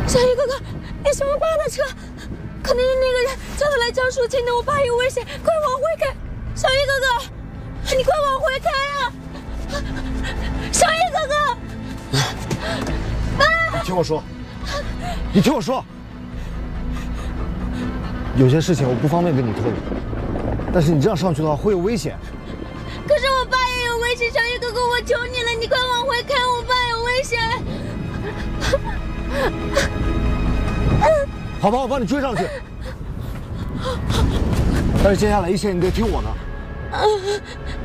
小鱼哥哥，你是我爸的车，可能是那个人叫他来交赎金的，我爸有危险，快往回开！小鱼哥哥，你快往回开啊！小鱼哥哥， 你听我说，你听我说，有些事情我不方便跟你透露，但是你这样上去的话会有危险。 可是我爸也有危险，小鱼哥哥，我求你了，你快往回开，我爸有危险。 好吧，我帮你追上去。但是接下来一切你得听我的。